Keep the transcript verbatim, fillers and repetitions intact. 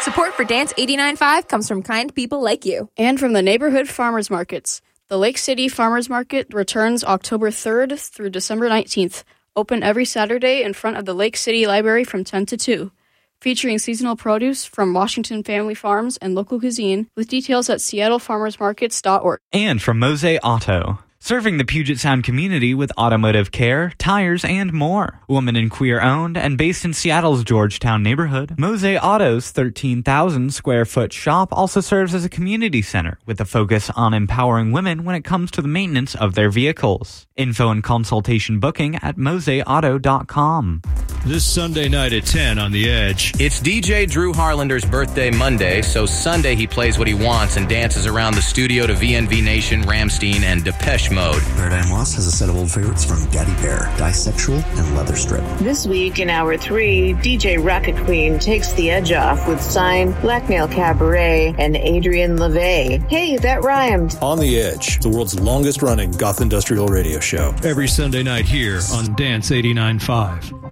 Support for Dance eighty-nine point five comes from kind people like you. And from the neighborhood farmers markets. The Lake City Farmers Market returns October third through December nineteenth. Open every Saturday in front of the Lake City Library from ten to two. Featuring seasonal produce from Washington Family Farms and local cuisine, with details at seattle farmers markets dot org. And from Mose Auto, serving the Puget Sound community with automotive care, tires, and more. Woman and queer owned and based in Seattle's Georgetown neighborhood, Mose Auto's thirteen thousand square foot shop also serves as a community center with a focus on empowering women when it comes to the maintenance of their vehicles. Info and consultation booking at mose auto dot com. This Sunday night at ten on The Edge. It's D J Drew Harlander's birthday Monday, so Sunday he plays what he wants and dances around the studio to V N V Nation, Rammstein, and Depeche Mode. Paradigm Lost has a set of old favorites from Daddy Bear, Disexual, and Leather Strip. This week in hour three, D J Rocket Queen takes the edge off with Sign, Blackmail Cabaret, and Adrian LaVey. Hey, that rhymed. On The Edge, the world's longest running goth industrial radio show. Every Sunday night here on Dance eighty-nine point five.